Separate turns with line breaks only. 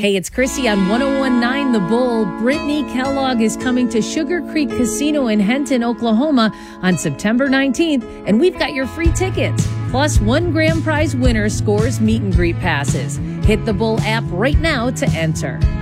Hey, it's Chrissy on 1019 The Bull. Brittany Kellogg is coming to Sugar Creek Casino in Henton, Oklahoma on September 19th, and we've got your free tickets. Plus, one grand prize winner scores meet and greet passes. Hit the Bull app right now to enter.